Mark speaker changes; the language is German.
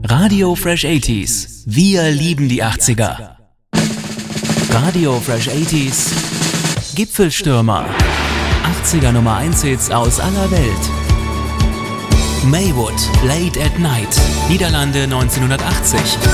Speaker 1: Radio Fresh 80s. Wir lieben die 80er. Radio Fresh 80s. Gipfelstürmer. 80er Nummer 1 Hits aus aller Welt. Maywood, Late at Night. Niederlande 1980.